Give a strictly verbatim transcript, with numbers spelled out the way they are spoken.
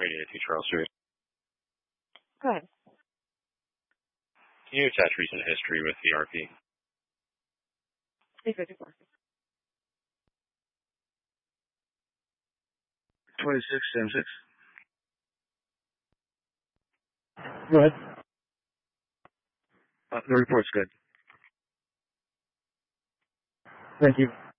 Radio two Charles Street. Go ahead. Can you attach recent history with the R P? eight fifty-four. twenty-six seventy-six. Go ahead. Uh, the report's good. Thank you.